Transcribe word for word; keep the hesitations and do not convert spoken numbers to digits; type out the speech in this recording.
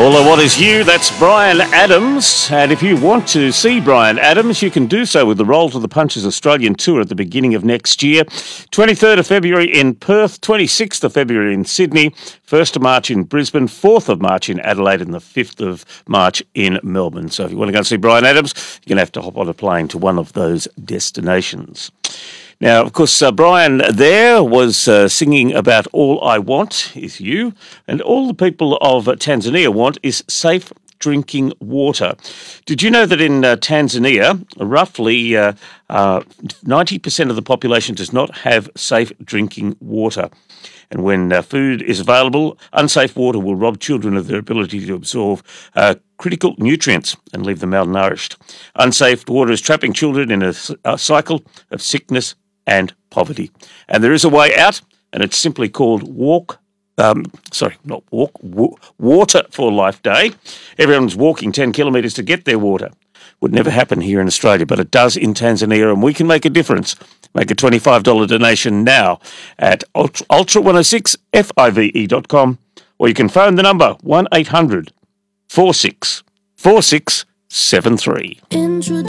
All I Want Is You, that's Bryan Adams. And if you want to see Bryan Adams, you can do so with the Roll to the Punches Australian Tour at the beginning of next year. twenty-third of February in Perth, twenty-sixth of February in Sydney, first of March in Brisbane, fourth of March in Adelaide, and the fifth of March in Melbourne. So if you want to go and see Bryan Adams, you're going to have to hop on a plane to one of those destinations. Now, of course, uh, Bryan there was uh, singing about All I Want Is You, and all the people of uh, Tanzania want is safe drinking water. Did you know that in uh, Tanzania, roughly uh, uh, ninety percent of the population does not have safe drinking water? And when uh, food is available, unsafe water will rob children of their ability to absorb uh, critical nutrients and leave them malnourished. Unsafe water is trapping children in a, a cycle of sickness and poverty. And there is a way out, and it's simply called Walk, um, sorry, not Walk, wa- Water for Life Day. Everyone's walking ten kilometres to get their water. Would never happen here in Australia, but it does in Tanzania, and we can make a difference. Make a twenty-five dollars donation now at ultra one oh six five dot com, or you can phone the number one eight hundred four six four six seven three. Introduce